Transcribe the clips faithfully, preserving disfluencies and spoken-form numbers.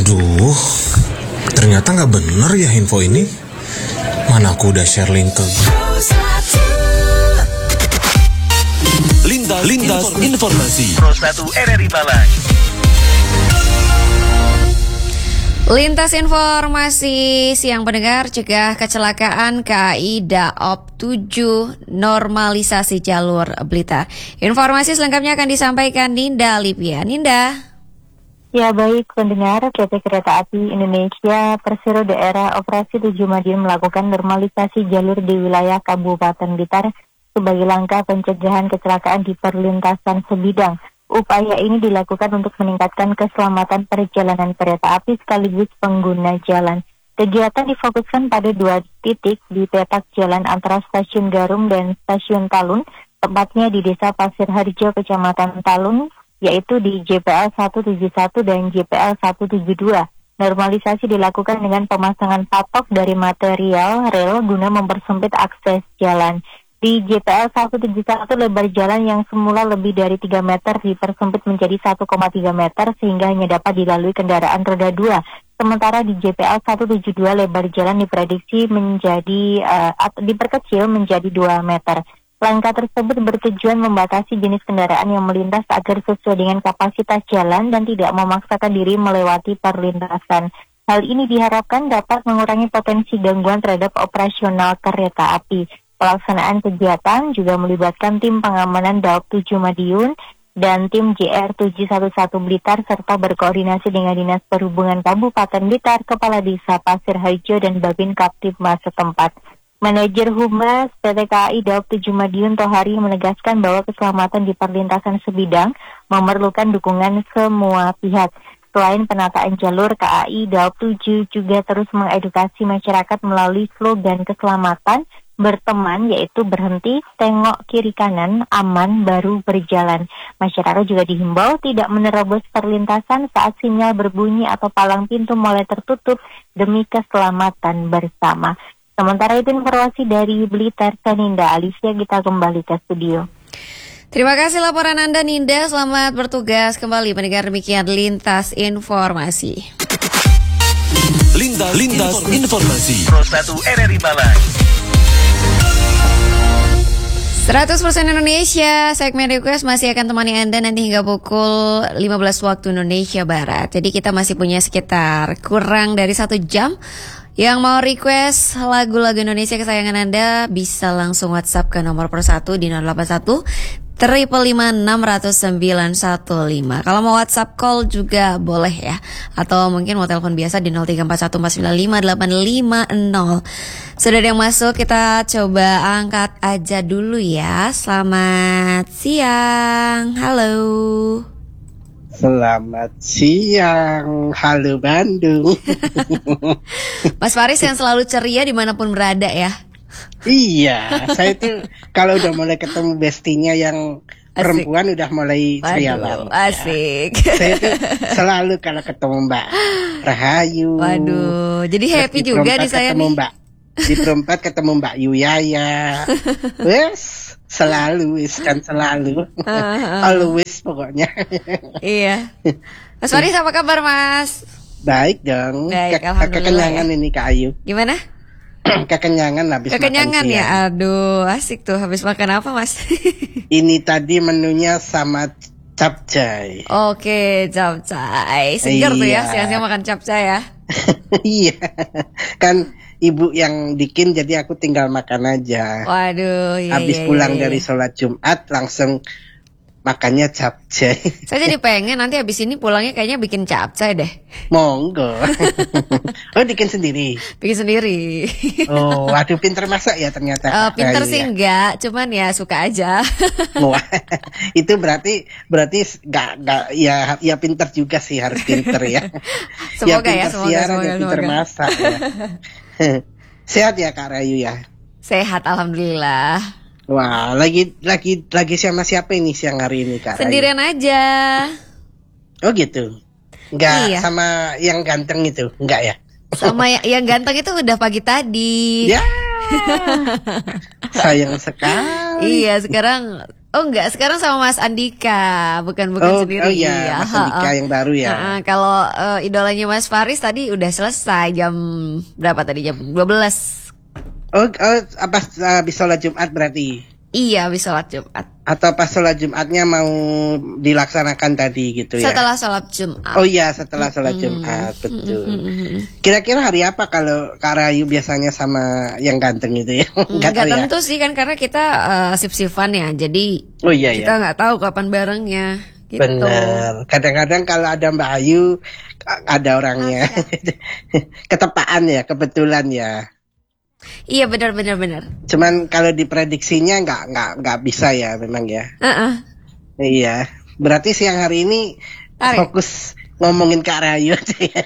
Aduh, ternyata nggak bener ya info ini. Mana aku udah share link ke Lintas, Lintas Informasi Pro satu R R I Malang. Lintas informasi siang pendengar, cegah kecelakaan K A I Daop tujuh normalisasi jalur Blitar. Informasi selengkapnya akan disampaikan Ninda Lipia. Ninda. Ya baik pendengar, P T Kereta Api Indonesia Persero Daerah Operasi tujuh Madiun melakukan normalisasi jalur di wilayah Kabupaten Blitar sebagai langkah pencegahan kecelakaan di perlintasan sebidang. Upaya ini dilakukan untuk meningkatkan keselamatan perjalanan kereta api sekaligus pengguna jalan. Kegiatan difokuskan pada dua titik di petak jalan antara Stasiun Garum dan Stasiun Talun, tepatnya di Desa Pasir Harjo, Kecamatan Talun, yaitu di J P L seratus tujuh puluh satu dan J P L seratus tujuh puluh dua. Normalisasi dilakukan dengan pemasangan patok dari material rel guna mempersempit akses jalan. Di J P L seratus tujuh puluh satu lebar jalan yang semula lebih dari tiga meter dipersempit menjadi satu koma tiga meter sehingga hanya dapat dilalui kendaraan roda dua. Sementara di J P L seratus tujuh puluh dua lebar jalan diprediksi menjadi uh, atau diperkecil menjadi dua meter. Langkah tersebut bertujuan membatasi jenis kendaraan yang melintas agar sesuai dengan kapasitas jalan dan tidak memaksakan diri melewati perlintasan. Hal ini diharapkan dapat mengurangi potensi gangguan terhadap operasional kereta api. Pelaksanaan kegiatan juga melibatkan tim pengamanan Daop tujuh Madiun dan tim J R tujuh satu satu Blitar serta berkoordinasi dengan Dinas Perhubungan Kabupaten Blitar, Kepala Desa Pasir Harjo dan Babin Kaptibmas setempat. Manajer Humas P T K A I Daop tujuh Madiun Tohari menegaskan bahwa keselamatan di perlintasan sebidang memerlukan dukungan semua pihak. Selain penataan jalur, K A I Daop tujuh juga terus mengedukasi masyarakat melalui slogan keselamatan berteman, yaitu berhenti, tengok kiri kanan, aman, baru berjalan. Masyarakat juga dihimbau tidak menerobos perlintasan saat sinyal berbunyi atau palang pintu mulai tertutup demi keselamatan bersama. Sementara itu informasi dari Blitar, Ninda Alicia, kita kembali ke studio. Terima kasih laporan Anda Ninda, selamat bertugas kembali. Pendengar demikian Lintas Informasi. Lintas, Lintas Informasi Pro satu R R I Malang. seratus persen Indonesia, segmen request masih akan temani Anda nanti hingga pukul lima belas waktu Indonesia Barat. Jadi kita masih punya sekitar kurang dari satu jam. Yang mau request lagu-lagu Indonesia kesayangan Anda bisa langsung WhatsApp ke nomor per satu di nol delapan satu triple lima enam sembilan satu lima. Kalau mau WhatsApp call juga boleh ya. Atau mungkin mau telepon biasa di nol tiga empat satu empat sembilan lima delapan lima nol. Sudah ada yang masuk, kita coba angkat aja dulu ya. Selamat siang, halo. Selamat siang, halo Bandung. Mas Faris yang selalu ceria dimanapun berada ya. Iya, saya tuh kalau udah mulai ketemu bestinya yang Asik. Perempuan udah mulai ceria banget. Asik. Ya. Saya tuh selalu kalau ketemu Mbak Rahayu. Waduh, jadi happy di juga nih saya ketemu nih. Mbak, di perempat ketemu Mbak Yuyaya. Wes, selalu, wes kan selalu. Always pokoknya. Iya. Mas Faris apa kabar Mas? Baik dong. Baik, Ke- alhamdulillah Kekenyangan ya. ini Kak Ayu. Gimana? Kekenyangan habis Kekenyangan makan ya, siang. aduh asik tuh. Habis makan apa Mas? Ini tadi menunya sama capcay. Oke, capcay. Segar tuh ya, Iya. siang-siang makan capcay ya. Iya, kan ibu yang bikin jadi aku tinggal makan aja. Waduh, iya, Habis iya, pulang iya, dari iya. sholat Jumat langsung makannya capcay. Saya jadi pengen nanti habis ini pulangnya kayaknya bikin capcay deh. Monggo. Oh, bikin sendiri. Bikin sendiri. Oh, aduh pinter masak ya ternyata. Eh, pinter Kak Ayu sih ya. enggak, cuman ya suka aja. Wah, itu berarti berarti nggak nggak ya ya pinter juga sih, harus pinter ya. Semoga ya, pinter semoga, siaran, semoga, ya pinter semoga. masak ya. Sehat ya Kak Rayu ya. Sehat alhamdulillah. Wah, lagi lagi lagi sama siapa ini siang hari ini Kak Rayu? Sendirian aja. Oh gitu. Enggak Iya. sama yang ganteng itu, enggak ya? Sama yang, yang ganteng itu udah pagi tadi. Ya. Sayang sekali. Iya, sekarang Oh enggak, sekarang sama Mas Andika, bukan bukan Oh, sendiri. oh iya, Mas Andika yang baru ya. Uh, kalau uh, idolanya Mas Faris tadi udah selesai jam berapa tadi, jam dua belas. Oh, oh apa habis sholat Jumat berarti? Iya, habis sholat Jumat. Atau pas sholat Jumatnya mau dilaksanakan tadi gitu ya? Setelah sholat Jumat. Oh iya, setelah sholat hmm. Jumat, betul. Kira-kira hari apa kalau Kak Rayu biasanya sama yang ganteng itu ya? Nggak tahu tentu ya? Sih kan karena kita uh, sip-sipan ya, jadi oh, iya, kita iya. nggak tahu kapan barengnya. Gitu. Benar. Kadang-kadang kalau ada Mbak Ayu ada orangnya. Ketepaan ya, kebetulan ya. Iya benar benar benar. Cuman kalau diprediksinya nggak nggak nggak bisa ya memang ya. Uh-uh. Iya. Berarti siang hari ini Ari. fokus ngomongin Kak Rayu aja ya.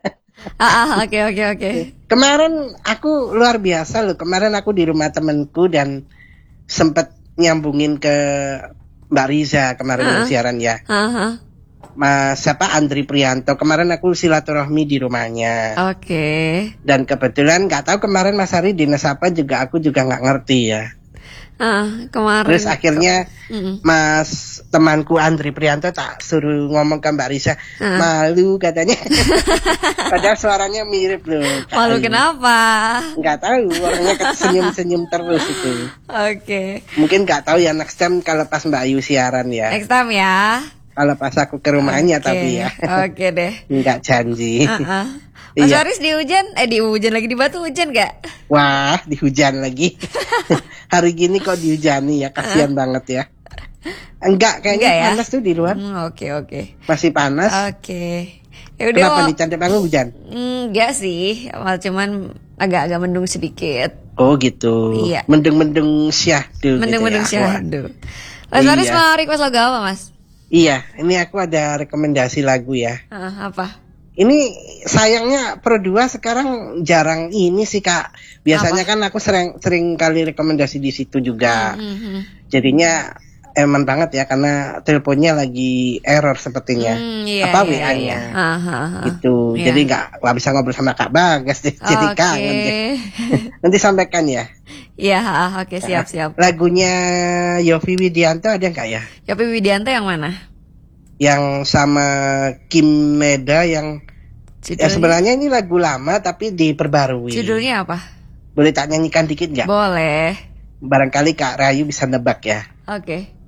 Ah oke oke oke. Kemarin aku luar biasa loh. Kemarin aku di rumah temenku dan sempet nyambungin ke Mbak Riza kemarin uh-huh. siaran ya. Uh-huh. Mas siapa Andri Prianto kemarin aku silaturahmi di rumahnya. Oke. Okay. Dan kebetulan nggak tahu kemarin Mas Ari dinas apa juga aku juga nggak ngerti ya. Uh, kemarin. Terus akhirnya uh-uh. Mas temanku Andri Prianto tak suruh ngomong ke Mbak Riza uh. malu katanya. Padahal suaranya mirip loh. Malu kenapa? Nggak tahu orangnya senyum-senyum terus itu. Oke. Okay. Mungkin nggak tahu ya next time kalau pas Mbak Ayu siaran ya. Next time ya. Kalau pas aku ke rumahnya okay. tapi ya. Oke okay deh. Nggak janji. Uh-uh. Mas iya. Faris di hujan, eh di hujan lagi di Batu hujan gak? Wah, di hujan lagi. Hari gini kok dihujani ya, kasihan uh. banget ya. Enggak, kayaknya Enggak, ya? Panas tuh di luar. Oke hmm, oke. Okay, okay. Masih panas. Oke. Okay. Ya udah. Kenapa nih cantik banget hujan? Enggak sih, cuman agak-agak mendung sedikit. Oh gitu. Iya. Mendung-mendung syahdu. Mendung-mendung gitu ya. syahdu. Mas Faris iya. mau request lagu apa Mas? Iya, ini aku ada rekomendasi lagu ya. Uh, apa? Ini sayangnya Pro dua sekarang jarang ini sih Kak. Biasanya apa? Kan aku sering sering kali rekomendasi di situ juga. Mm-hmm. Jadinya eman banget ya karena teleponnya lagi error sepertinya. Mm, iya, apa W A-nya? Iya. Gitu. Iya. Jadi nggak nggak bisa ngobrol sama Kak Bagas deh. Jadi okay. kangen deh. Nanti sampaikan ya. Iya, oke okay, siap siap. Lagunya Yovie Widianto ada nggak ya? Yovie Widianto yang mana? Yang sama Kim Meda yang ya sebenarnya ini lagu lama tapi diperbarui. Judulnya apa? Boleh tak nyanyikan dikit nggak? Boleh. Barangkali Kak Rayu bisa nebak ya. Oke. Okay.